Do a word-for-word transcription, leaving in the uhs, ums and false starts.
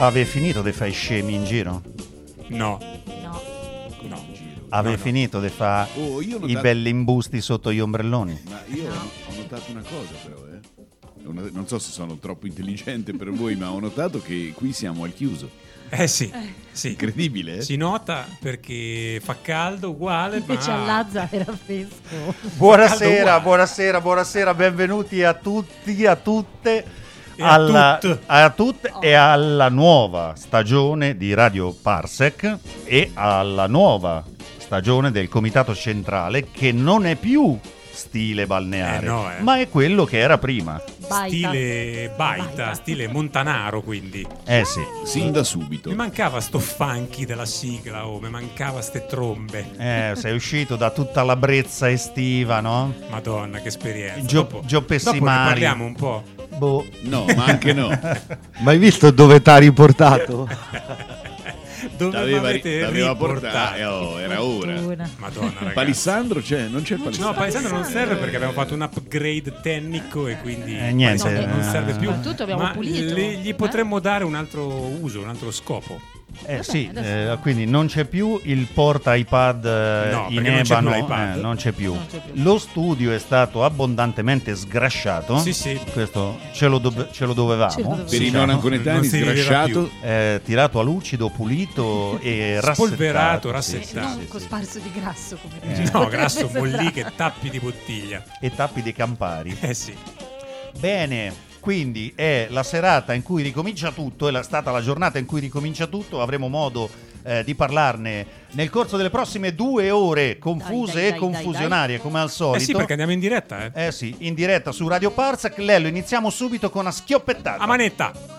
Ave finito di fare i scemi in giro? No. No. No. Ave No, no. finito di fare Oh, io ho i notato- belli imbusti sotto gli ombrelloni? Ma io ho, ho notato una cosa però, eh. Una- non so se sono troppo intelligente per voi, ma ho notato che qui siamo al chiuso. Eh sì, sì. Incredibile, eh? Si nota perché fa caldo uguale, Invece ma... a Lazza era fresco. Buonasera, uguale. buonasera, buonasera, benvenuti a tutti, a tutte, E a alla, tutte. a tutte e alla nuova stagione di Radio Parsec e alla nuova stagione del Comitato Centrale, che non è più stile balneare, Eh no, eh. ma è quello che era prima. Baita. Stile baita, Baita. stile montanaro, quindi. Eh sì, Sin da subito. Mi mancava sto funky della sigla, o mi mancava ste trombe. eh, sei uscito da tutta la brezza estiva, no? Madonna, che esperienza. Gio- dopo, Gio dopo ne Pessimari. parliamo un po'. Boh. No, ma anche no. Ma hai visto dove t'ha riportato? Dove T'aveva, m'avete t'aveva riportato? portato, eh, oh, era ora. Fortuna. Madonna, ragazzi. Palissandro c'è? Non c'è il palissandro. No, Palissandro non serve perché abbiamo fatto un upgrade tecnico e quindi Eh, niente, Palissandro non eh, serve più. Soprattutto abbiamo ma pulito. le- gli potremmo dare un altro uso, un altro scopo. Eh sì, adesso- eh, quindi non c'è più il porta iPad eh, No, in perché non c'è più ebano, l'iPad. eh, non c'è più. Non c'è più. Lo studio è stato abbondantemente sgrasciato. Sì, sì. Questo ce lo, dove- ce lo dovevamo. Ce lo dovevamo. Per i diciamo. non anconetani, Non si rideva sgrasciato. più. Eh, tirato a lucido, pulito e rassettato. Spolverato, sì, rassettato. sì, Non sì, cosparso di grasso come Eh. dice. No, Potrebbe grasso sembrare. molliche, tappi di bottiglia. sì. E tappi dei campari. Eh sì. Bene, quindi è la serata in cui ricomincia tutto, è la- stata la giornata in cui ricomincia tutto, avremo modo eh, di parlarne nel corso delle prossime due ore confuse Dai, dai, e dai, confusionarie come al solito. Eh sì, perché andiamo in diretta, eh. Eh sì, in diretta su Radio Parsec. Lello, iniziamo subito con una schioppettata. A manetta.